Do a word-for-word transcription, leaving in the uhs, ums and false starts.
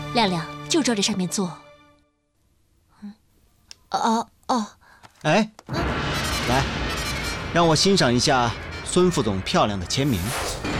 亮亮就照这上面做。嗯，哦哦， 哎，来，让我欣赏一下孙副总漂亮的签名。